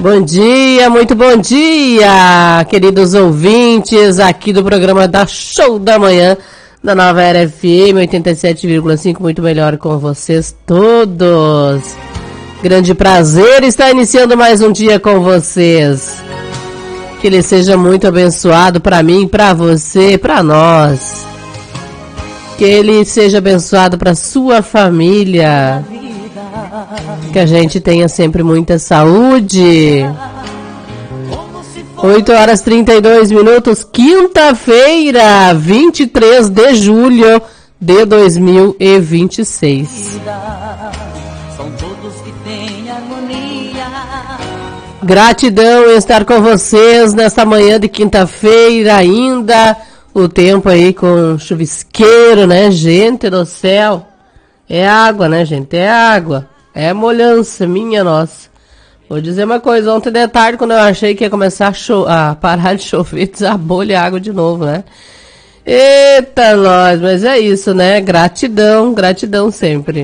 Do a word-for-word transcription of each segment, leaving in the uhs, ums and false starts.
Bom dia, muito bom dia, queridos ouvintes aqui do programa da Show da Manhã, da Nova Era F M oitenta e sete vírgula cinco, muito melhor com vocês todos. Grande prazer estar iniciando mais um dia com vocês. Que ele seja muito abençoado para mim, para você, para nós. Que ele seja abençoado para sua família. Que a gente tenha sempre muita saúde. oito horas e trinta e dois minutos, quinta-feira, vinte e três de julho de dois mil e vinte e seis. Gratidão em estar com vocês nesta manhã de quinta-feira ainda. O tempo aí com chuvisqueiro, né, gente do céu? É água, né, gente? É água. É molhança, minha nossa. Vou dizer uma coisa, ontem de tarde, quando eu achei que ia começar a, cho- a parar de chover, desabou-lhe a água de novo, né? Eita, nós, mas é isso, né? Gratidão, gratidão sempre.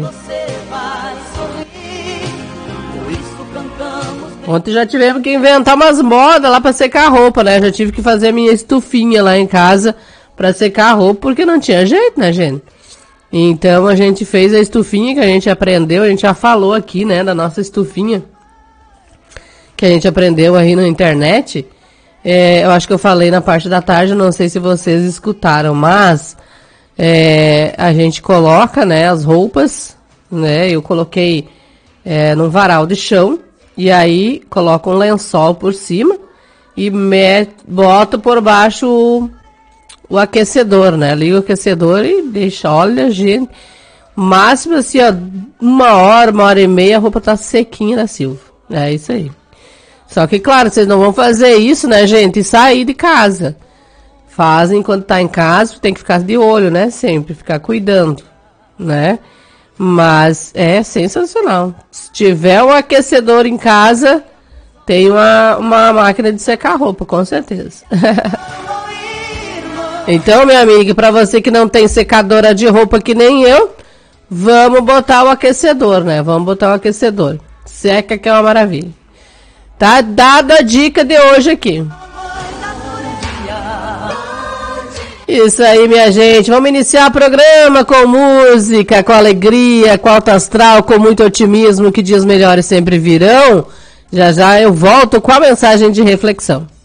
Ontem já tivemos que inventar umas modas lá pra secar a roupa, né? Já tive que fazer a minha estufinha lá em casa pra secar a roupa, porque não tinha jeito, né, gente? Então a gente fez a estufinha que a gente aprendeu, a gente já falou aqui, né, da nossa estufinha, que a gente aprendeu aí na internet. É, eu acho que eu falei na parte da tarde, não sei se vocês escutaram, mas é, a gente coloca, né, as roupas, né, eu coloquei é, num varal de chão, e aí coloco um lençol por cima e met, boto por baixo o, o aquecedor, né, ligo o aquecedor e deixa, olha, gente, máximo assim, ó, uma hora, uma hora e meia a roupa tá sequinha da Silva, é isso aí. Só que, claro, vocês não vão fazer isso, né, gente, e sair de casa. Fazem enquanto tá em casa, tem que ficar de olho, né, sempre, ficar cuidando, né. Mas é sensacional. Se tiver um aquecedor em casa, tem uma, uma máquina de secar roupa, com certeza. Então, minha amiga, para você que não tem secadora de roupa que nem eu, vamos botar o aquecedor, né? Vamos botar o aquecedor. Seca que é uma maravilha. Tá dada a dica de hoje aqui. Isso aí, minha gente. Vamos iniciar o programa com música, com alegria, com alto astral, com muito otimismo, que dias melhores sempre virão. Já já eu volto com a mensagem de reflexão.